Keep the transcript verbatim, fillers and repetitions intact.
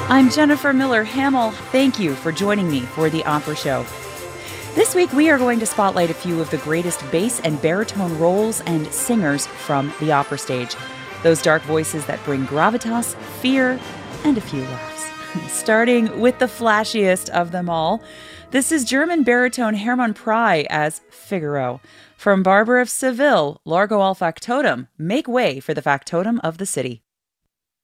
I'm Jennifer Miller Hamill. Thank you for joining me for the Opera Show. This week, we are going to spotlight a few of the greatest bass and baritone roles and singers from the opera stage. Those dark voices that bring gravitas, fear, and a few laughs. Starting with the flashiest of them all, this is German baritone Hermann Prey as Figaro. From Barber of Seville, Largo al Factotum, make way for the factotum of the city.